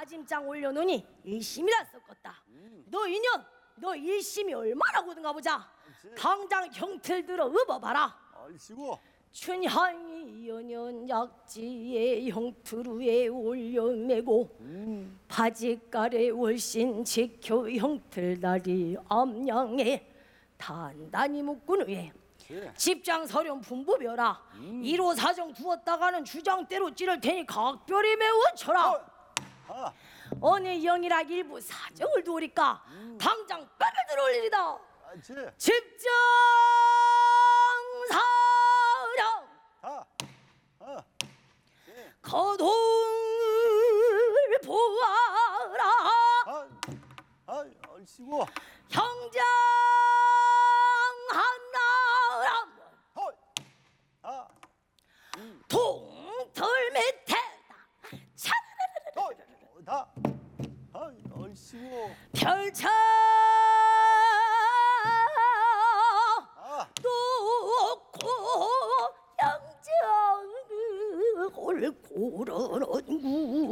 다짐장 올려놓으니 일심이라 썼겠다. 너 인연 너 일심이 얼마나 고든가 보자. 당장 형틀 들어 업어봐라. 아이씨고. 춘향이 연연 약지에 형틀 위에 올려매고 바지가래 월신 지켜 형틀 다리 암양에 단단히 묶은 후에 집장 서련 분부벼라. 1호 사정 두었다가는 주장대로 찌를 테니 각별히 매우 쳐라. 어느 영이라 일부 사정을 두으리까 당장 뺨을 들어올리리다. 집장 사령 거동을 보아라. 아이씨고. 형장 하나라 동털 밑에다 차라라라라 아이씨고. 펼쳐 놓고 형장 골고런